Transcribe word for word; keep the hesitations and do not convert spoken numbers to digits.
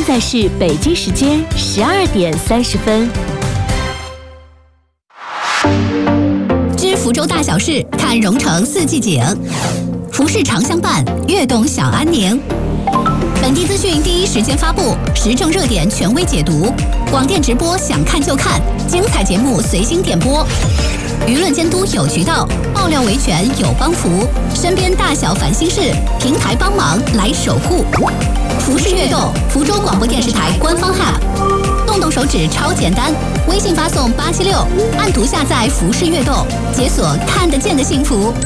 现在是北京时间十二点三十分。 知福州大小事，看蓉城四季景。服饰常相伴，悦动小安宁。本地资讯第一时间发布，时政热点权威解读，广电直播想看就看，精彩节目随心点播。舆论监督有渠道，爆料维权有帮扶，身边大小烦心事，平台帮忙来守护。服饰悦动，福州广播电视台官方 App， 动动手指超简单，微信发送八七六，按图下载服饰悦动，解锁看得见的幸福。